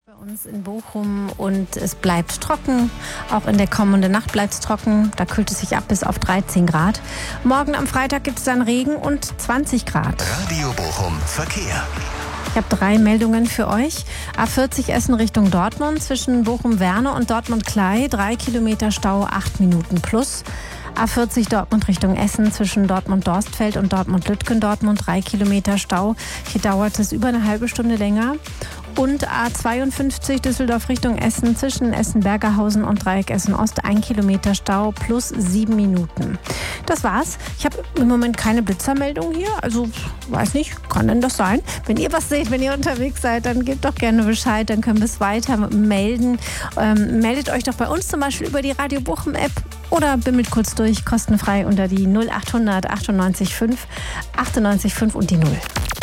Bei uns in Bochum und es bleibt trocken. Auch in der kommenden Nacht bleibt es trocken. Da kühlt es sich ab bis auf 13 Grad. Morgen am Freitag gibt es dann Regen und 20 Grad. Radio Bochum Verkehr. Ich habe 3 Meldungen für euch. A40 Essen Richtung Dortmund zwischen Bochum-Werne und Dortmund-Klei. 3 Kilometer Stau, 8 Minuten plus. A40 Dortmund Richtung Essen zwischen Dortmund-Dorstfeld und Dortmund-Lütgendortmund. 3 Kilometer Stau. Hier dauert es über eine halbe Stunde länger. Und A52 Düsseldorf Richtung Essen zwischen Essen-Bergerhausen und Dreieck Essen-Ost. 1 Kilometer Stau plus 7 Minuten. Das war's. Ich habe im Moment keine Blitzermeldung hier. Also, weiß nicht, kann denn das sein? Wenn ihr was seht, wenn ihr unterwegs seid, dann gebt doch gerne Bescheid. Dann können wir es weiter melden. Meldet euch doch bei uns zum Beispiel über die Radio Bochum App oder bimmelt kurz durch, kostenfrei unter die 0800 98 5 98 5 und die 0.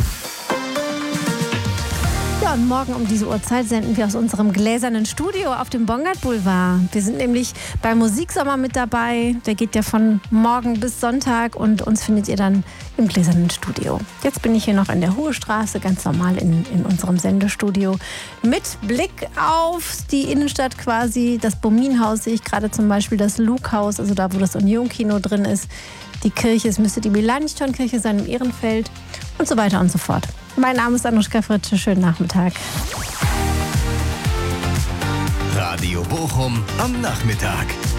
Ja, und morgen um diese Uhrzeit senden wir aus unserem gläsernen Studio auf dem Bongard Boulevard. Wir sind nämlich beim Musiksommer mit dabei. Der geht ja von morgen bis Sonntag und uns findet ihr dann im gläsernen Studio. Jetzt bin ich hier noch in der Hohe Straße, ganz normal in unserem Sendestudio. Mit Blick auf die Innenstadt quasi. Das Bominhaus sehe ich gerade, zum Beispiel das Luke-Haus, also da, wo das Union-Kino drin ist. Die Kirche, es müsste die Melanchthon-Kirche sein im Ehrenfeld und so weiter und so fort. Mein Name ist Anuschka Fritsche. Schönen Nachmittag. Radio Bochum am Nachmittag.